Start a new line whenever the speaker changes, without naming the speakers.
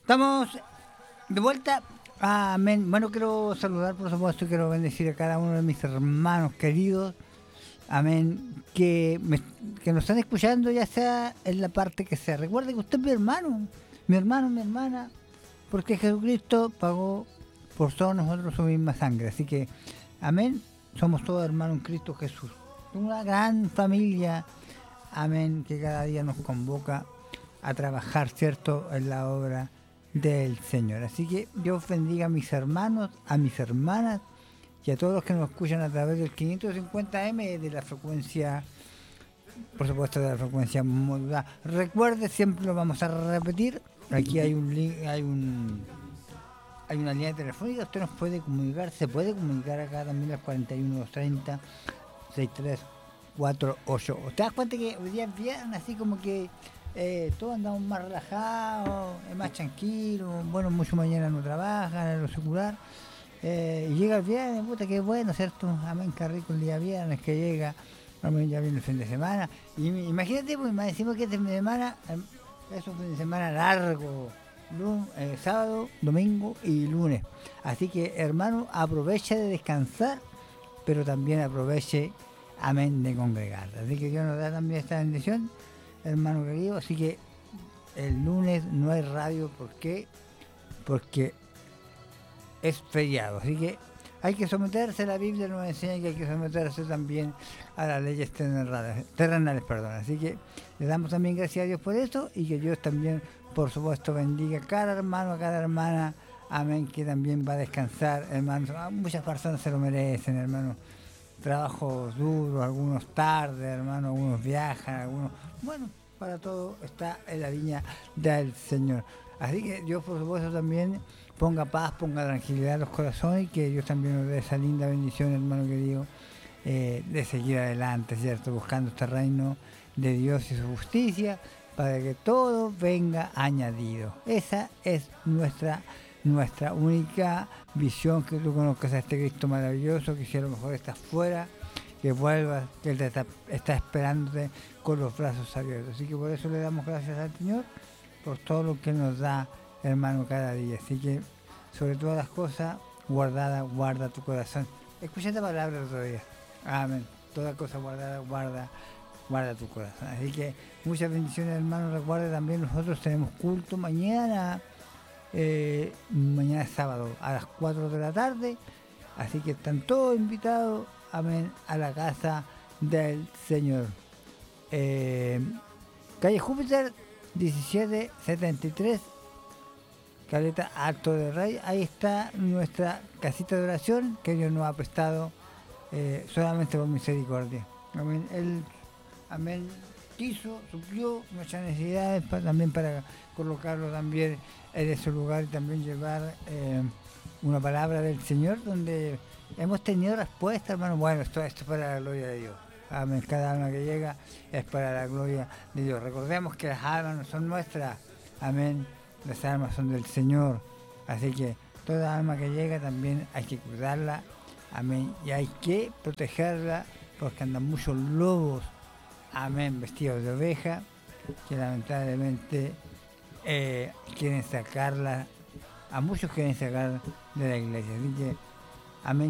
Estamos de vuelta. Amén. Bueno, quiero saludar, por supuesto, quiero bendecir a cada uno de mis hermanos queridos. Amén. Que nos están escuchando, ya sea en la parte que sea. Recuerde que usted es mi hermano, mi hermana, porque Jesucristo pagó por todos nosotros su misma sangre. Así que, amén. Somos todos hermanos en Cristo Jesús. Una gran familia, amén, que cada día nos convoca a trabajar, ¿cierto?, en la obra del Señor. Así que Dios bendiga a mis hermanos, a mis hermanas y a todos los que nos escuchan a través del 550M de la frecuencia, por supuesto, de la frecuencia modulada. Recuerde, siempre lo vamos a repetir, aquí hay un link, hay una línea telefónica, usted nos puede comunicar, se puede comunicar acá también al 41 230 6348. ¿Te das cuenta que hoy día es viernes, así como que todos andamos más relajados, más tranquilos? Bueno, muchos mañana no trabajan en lo secular, y llega el viernes, puta, qué bueno, ¿cierto? Amén, qué rico el día viernes que llega, amén, ya viene el fin de semana. Y imagínate, pues, decimos que este fin de semana es un fin de semana largo. Sábado, domingo y lunes. Así que, hermano, aproveche de descansar, pero también aproveche, amén, de congregar. Así que Dios nos da también esta bendición, hermano querido. Así que el lunes no hay radio. ¿Por qué? Porque es feriado. Así que hay que someterse, la Biblia nos enseña que hay que someterse también a las leyes terrenales. Así que le damos también gracias a Dios por eso, y que Dios también, por supuesto, bendiga a cada hermano, a cada hermana, amén, que también va a descansar, hermanos. Muchas personas se lo merecen, hermanos. Trabajos duros, algunos tarde, hermanos, algunos viajan, algunos... Bueno, para todo está en la viña del Señor. Así que Dios, por supuesto, también ponga paz, ponga tranquilidad en los corazones, y que Dios también nos dé esa linda bendición, hermano querido, de seguir adelante, ¿cierto? Buscando este reino de Dios y su justicia, para que todo venga añadido. Esa es nuestra única visión, que tú conozcas a este Cristo maravilloso, que si a lo mejor estás fuera, que vuelvas, que Él está esperándote con los brazos abiertos. Así que por eso le damos gracias al Señor, por todo lo que nos da, hermano, cada día. Así que, sobre todas las cosas, guarda tu corazón. Escucha esta palabra el otro día. Amén. Toda cosa guardada, guarda tu corazón. Así que muchas bendiciones, hermanos. Recuerda también, nosotros tenemos culto mañana, mañana sábado a las 4 de la tarde. Así que están todos invitados, amén, a la casa del Señor. Calle Júpiter 1773, Caleta Alto de Rey. Ahí está nuestra casita de oración, que Dios nos ha prestado solamente por misericordia. Amén. Él, amén, quiso, suplió nuestras necesidades, también para colocarlo también en ese lugar, y también llevar una palabra del Señor donde hemos tenido respuesta, hermano. Bueno, esto es para la gloria de Dios. Amén. Cada alma que llega es para la gloria de Dios. Recordemos que las almas no son nuestras. Amén. Las almas son del Señor. Así que toda alma que llega también hay que cuidarla. Amén. Y hay que protegerla, porque andan muchos lobos, amén, vestidos de oveja, que lamentablemente quieren sacarla. A muchos quieren sacar de la iglesia. Así que, amén.